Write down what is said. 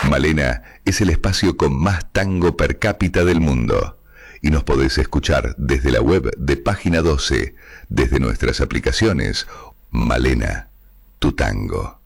Malena es el espacio con más tango per cápita del mundo. Y nos podés escuchar desde la web de Página 12, desde nuestras aplicaciones. Malena, tu tango.